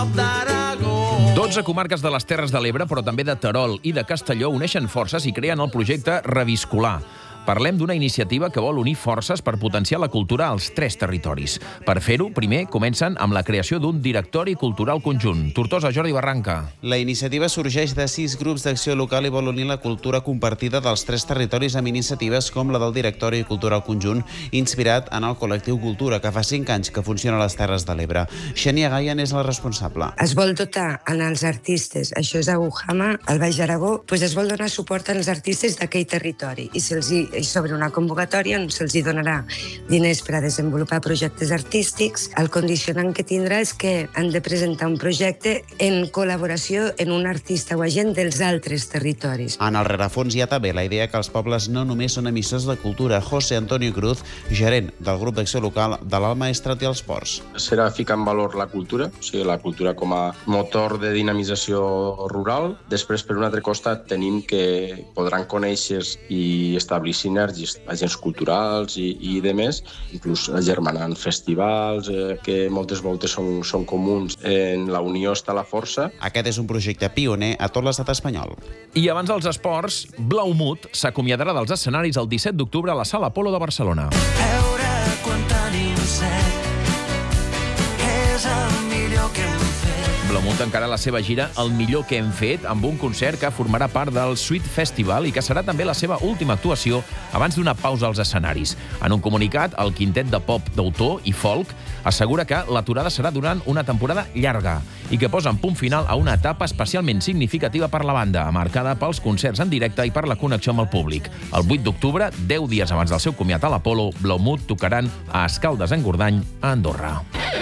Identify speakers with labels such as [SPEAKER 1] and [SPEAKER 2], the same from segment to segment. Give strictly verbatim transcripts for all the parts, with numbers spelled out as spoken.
[SPEAKER 1] prop d'Aragó.
[SPEAKER 2] dotze comarques de les Terres de l'Ebre, però també de Terol i de Castelló, uneixen forces i creen el projecte Reviscolar. Parlem d'una iniciativa que vol unir forces per potenciar la cultura als tres territoris. Per fer-ho, primer, comencen amb la creació d'un directori cultural conjunt. Tortosa, Jordi Barranca.
[SPEAKER 3] La iniciativa sorgeix de sis grups d'acció local i vol unir la cultura compartida dels tres territoris amb iniciatives com la del directori cultural conjunt, inspirat en el col·lectiu Cultura, que fa cinc anys que funciona a les Terres de l'Ebre. Xenia Gaia és la responsable.
[SPEAKER 4] Es vol dotar als artistes, això és a Ujama, al Baix Aragó, doncs es vol donar suport als artistes d'aquell territori i se'ls hi i sobre una convocatòria on se'ls donarà diners per a desenvolupar projectes artístics. El condicionant que tindrà és que han de presentar un projecte en col·laboració en un artista o agent dels altres territoris.
[SPEAKER 3] En el rerefons hi ha també la idea que els pobles no només són emissors de cultura. José Antonio Cruz, gerent del grup d'acció local de l'Alt Maestrat i els Ports.
[SPEAKER 5] Serà ficar en valor la cultura, o sigui, la cultura com a motor de dinamització rural. Després, per un altre costat, tenim que podran conèixer i establir sinergis, agents culturals i, i de més, inclús agermanant festivals, eh, que moltes voltes són, són comuns. En la unió està la força.
[SPEAKER 3] Aquest és un projecte pioner a tot l'estat espanyol.
[SPEAKER 2] I abans dels esports, Blaumut s'acomiadarà dels escenaris el disset d'octubre a la Sala Apolo de Barcelona.
[SPEAKER 1] Veure quan tenim set és el millor que hem fet.
[SPEAKER 2] Blaumut encara la seva gira El millor que hem fet, amb un concert que formarà part del Sweet Festival i que serà també la seva última actuació abans d'una pausa als escenaris. En un comunicat, el quintet de pop d'autor i folk assegura que l'aturada serà durant una temporada llarga i que posa en punt final a una etapa especialment significativa per la banda, marcada pels concerts en directe i per la connexió amb el públic. El vuit d'octubre, deu dies abans del seu comiat a l'Apolo, Blaumut tocaran a Escaldes-Engordany, a Andorra.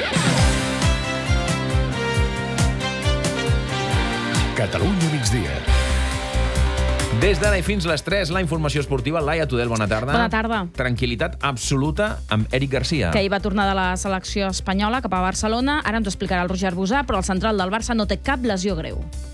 [SPEAKER 6] Catalunya migdia.
[SPEAKER 2] Des d'ara i fins les tres, la informació esportiva. Laia Tudel, bona tarda.
[SPEAKER 7] Bona tarda.
[SPEAKER 2] Tranquil·litat absoluta amb Eric Garcia.
[SPEAKER 7] Que ahir va tornar de la selecció espanyola cap a Barcelona. Ara ens ho explicarà el Roger Busà, però el central del Barça no té cap lesió greu.